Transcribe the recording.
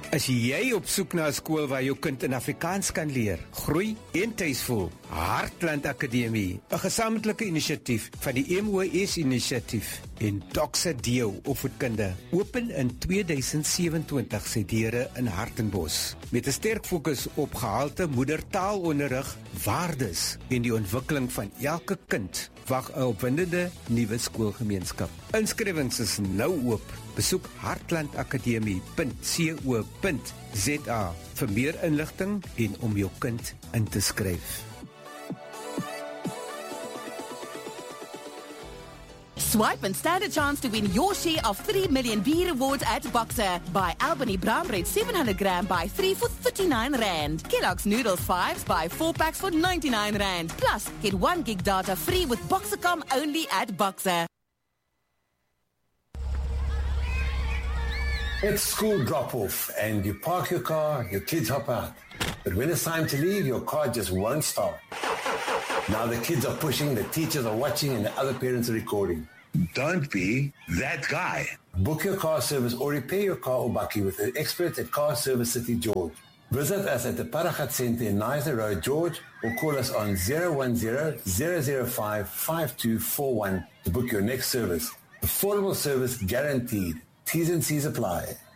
Is jy op soek na 'n skool waar jou kind in Afrikaans kan leer, groei en tuis voel? Heartland Akademie, 'n gesamentlike inisiatief van die MOS-inisiatief en Doxa Deo Opvoedkunde, open in 2027 sy deure in Hartenbos, met 'n sterk fokus op gehalte moedertaalonderrig, waardes en die ontwikkeling van elke kind. Wag 'n opwindende nuwe skoolgemeenskap. Inskrywings is nou oop. Besoek heartlandakademie.co.za vir meer inligting en om jou kind in te skryf. Swipe and stand a chance to win your share of 3 million beer rewards at Boxer. Buy Albany Brown Bread 700 gram by 3 for 39 Rand. Kellogg's Noodles 5s buy 4 packs for 99 Rand. Plus, get 1 gig data free with Boxercom only at Boxer. It's school drop-off and you park your car, your kids hop out. But when it's time to leave, your car just won't start. Now the kids are pushing, the teachers are watching, and the other parents are recording. Don't be that guy. Book your car service or repair your car or bakkie with the experts at Car Service City George. Visit us at the Paragat Centre in Nizer Road, George, or call us on 010-005-5241 to book your next service. Affordable service guaranteed. T's and C's apply.